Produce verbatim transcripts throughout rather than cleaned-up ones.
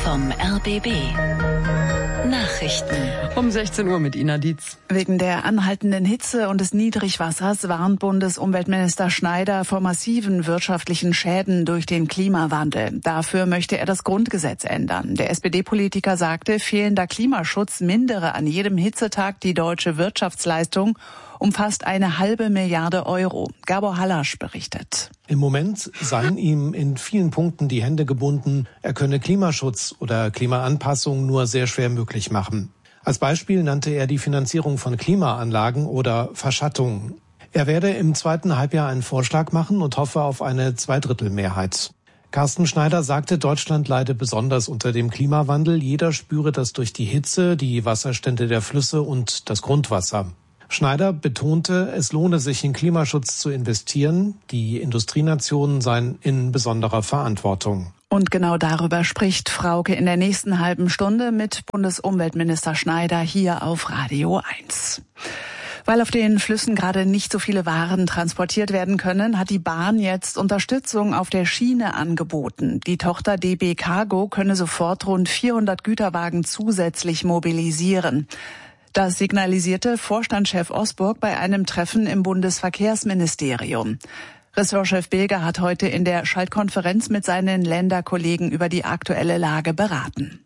vom R B B. Nachrichten. Um sechzehn Uhr mit Ina Dietz. Wegen der anhaltenden Hitze und des Niedrigwassers warnt Bundesumweltminister Schneider vor massiven wirtschaftlichen Schäden durch den Klimawandel. Dafür möchte er das Grundgesetz ändern. Der S P D-Politiker sagte, fehlender Klimaschutz mindere an jedem Hitzetag die deutsche Wirtschaftsleistung um fast eine halbe Milliarde Euro. Gabor Hallasch berichtet. Im Moment seien ihm in vielen Punkten die Hände gebunden. Er könne Klimaschutz oder Klimaanpassung nur sehr schwer möglich machen. Als Beispiel nannte er die Finanzierung von Klimaanlagen oder Verschattung. Er werde im zweiten Halbjahr einen Vorschlag machen und hoffe auf eine Zweidrittelmehrheit. Carsten Schneider sagte, Deutschland leide besonders unter dem Klimawandel. Jeder spüre das durch die Hitze, die Wasserstände der Flüsse und das Grundwasser. Schneider betonte, es lohne sich in Klimaschutz zu investieren. Die Industrienationen seien in besonderer Verantwortung. Und genau darüber spricht Frauke in der nächsten halben Stunde mit Bundesumweltminister Schneider hier auf Radio eins. Weil auf den Flüssen gerade nicht so viele Waren transportiert werden können, hat die Bahn jetzt Unterstützung auf der Schiene angeboten. Die Tochter D B Cargo könne sofort rund vierhundert Güterwagen zusätzlich mobilisieren. Das signalisierte Vorstandschef Osburg bei einem Treffen im Bundesverkehrsministerium. Ressortchef Bilger hat heute in der Schaltkonferenz mit seinen Länderkollegen über die aktuelle Lage beraten.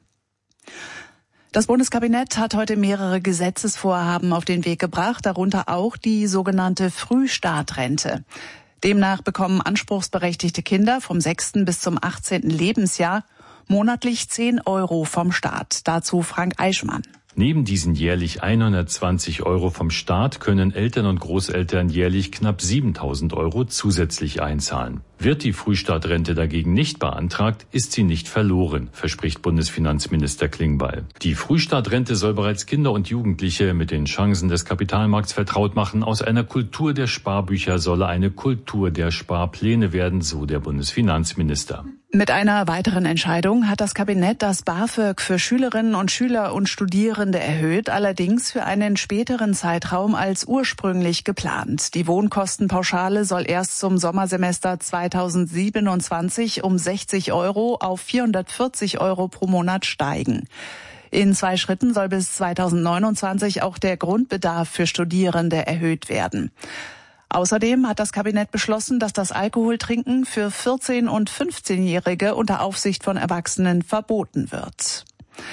Das Bundeskabinett hat heute mehrere Gesetzesvorhaben auf den Weg gebracht, darunter auch die sogenannte Frühstartrente. Demnach bekommen anspruchsberechtigte Kinder vom sechsten bis zum achtzehnten Lebensjahr monatlich zehn Euro vom Staat. Dazu Frank Eichmann. Neben diesen jährlich hundertzwanzig Euro vom Staat können Eltern und Großeltern jährlich knapp siebentausend Euro zusätzlich einzahlen. Wird die Frühstartrente dagegen nicht beantragt, ist sie nicht verloren, verspricht Bundesfinanzminister Klingbeil. Die Frühstartrente soll bereits Kinder und Jugendliche mit den Chancen des Kapitalmarkts vertraut machen. Aus einer Kultur der Sparbücher solle eine Kultur der Sparpläne werden, so der Bundesfinanzminister. Mit einer weiteren Entscheidung hat das Kabinett das BAföG für Schülerinnen und Schüler und Studierende erhöht, allerdings für einen späteren Zeitraum als ursprünglich geplant. Die Wohnkostenpauschale soll erst zum Sommersemester zweitausendsiebenundzwanzig um sechzig Euro auf vierhundertvierzig Euro pro Monat steigen. In zwei Schritten soll bis zweitausendneunundzwanzig auch der Grundbedarf für Studierende erhöht werden. Außerdem hat das Kabinett beschlossen, dass das Alkoholtrinken für vierzehn- und fünfzehnjährige unter Aufsicht von Erwachsenen verboten wird.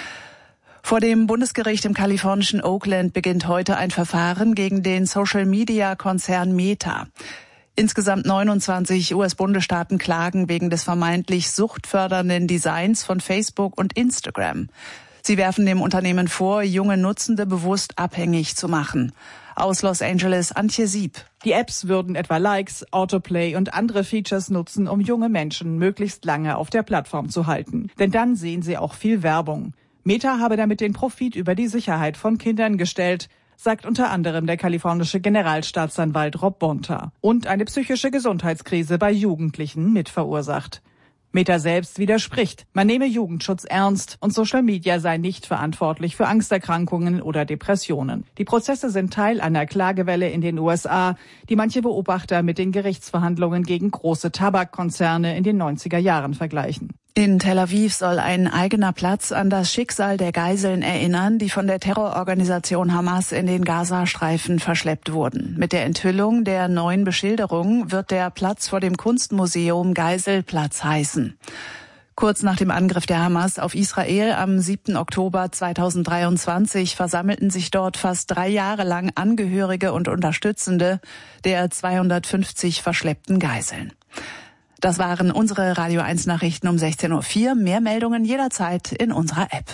Vor dem Bundesgericht im kalifornischen Oakland beginnt heute ein Verfahren gegen den Social-Media-Konzern Meta. Insgesamt neunundzwanzig U S-Bundesstaaten klagen wegen des vermeintlich suchtfördernden Designs von Facebook und Instagram. Sie werfen dem Unternehmen vor, junge Nutzende bewusst abhängig zu machen. Aus Los Angeles Antje Sieb. Die Apps würden etwa Likes, Autoplay und andere Features nutzen, um junge Menschen möglichst lange auf der Plattform zu halten. Denn dann sehen sie auch viel Werbung. Meta habe damit den Profit über die Sicherheit von Kindern gestellt, sagt unter anderem der kalifornische Generalstaatsanwalt Rob Bonta, und eine psychische Gesundheitskrise bei Jugendlichen mitverursacht. Meta selbst widerspricht, man nehme Jugendschutz ernst und Social Media sei nicht verantwortlich für Angsterkrankungen oder Depressionen. Die Prozesse sind Teil einer Klagewelle in den U S A, die manche Beobachter mit den Gerichtsverhandlungen gegen große Tabakkonzerne in den neunziger Jahren vergleichen. In Tel Aviv soll ein eigener Platz an das Schicksal der Geiseln erinnern, die von der Terrororganisation Hamas in den Gazastreifen verschleppt wurden. Mit der Enthüllung der neuen Beschilderung wird der Platz vor dem Kunstmuseum Geiselplatz heißen. Kurz nach dem Angriff der Hamas auf Israel am siebten Oktober zweitausenddreiundzwanzig versammelten sich dort fast drei Jahre lang Angehörige und Unterstützende der zweihundertfünfzig verschleppten Geiseln. Das waren unsere Radio eins Nachrichten um sechzehn Uhr vier. Mehr Meldungen jederzeit in unserer App.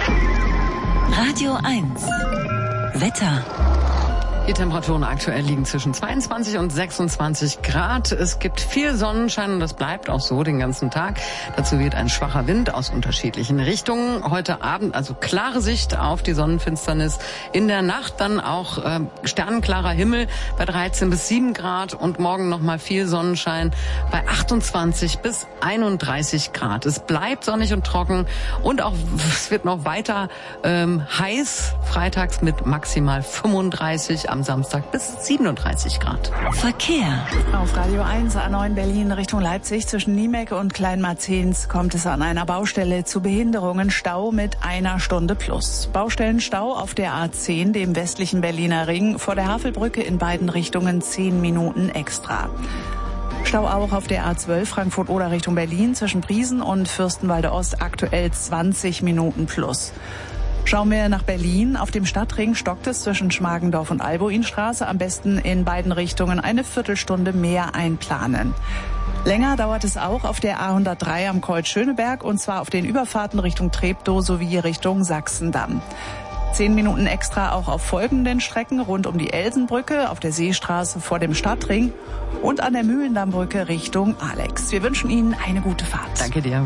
Radio eins. Wetter. Die Temperaturen aktuell liegen zwischen zweiundzwanzig und sechsundzwanzig Grad. Es gibt viel Sonnenschein und das bleibt auch so den ganzen Tag. Dazu weht ein schwacher Wind aus unterschiedlichen Richtungen. Heute Abend also klare Sicht auf die Sonnenfinsternis. In der Nacht dann auch äh, sternenklarer Himmel bei dreizehn bis sieben Grad und morgen nochmal viel Sonnenschein bei achtundzwanzig bis einunddreißig Grad. Es bleibt sonnig und trocken und auch es wird noch weiter ähm, heiß. Freitags mit maximal fünfunddreißig. am Samstag bis siebenunddreißig Grad. Verkehr. Auf Radio eins A neun Berlin Richtung Leipzig zwischen Niemek und Kleinmarzehns kommt es an einer Baustelle zu Behinderungen. Stau mit einer Stunde plus. Baustellenstau auf der A zehn, dem westlichen Berliner Ring, vor der Havelbrücke in beiden Richtungen zehn Minuten extra. Stau auch auf der A zwölf Frankfurt-Oder Richtung Berlin zwischen Priesen und Fürstenwalde Ost, aktuell zwanzig Minuten plus. Schauen wir nach Berlin. Auf dem Stadtring stockt es zwischen Schmargendorf und Albuinstraße. Am besten in beiden Richtungen eine Viertelstunde mehr einplanen. Länger dauert es auch auf der A hundertdrei am Kreuz Schöneberg, und zwar auf den Überfahrten Richtung Treptow sowie Richtung Sachsendamm. Zehn Minuten extra auch auf folgenden Strecken rund um die Elsenbrücke, auf der Seestraße vor dem Stadtring und an der Mühlendammbrücke Richtung Alex. Wir wünschen Ihnen eine gute Fahrt. Danke dir.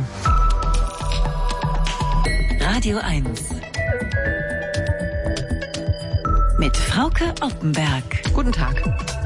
Radio eins. Mit Frauke Oppenberg. Guten Tag.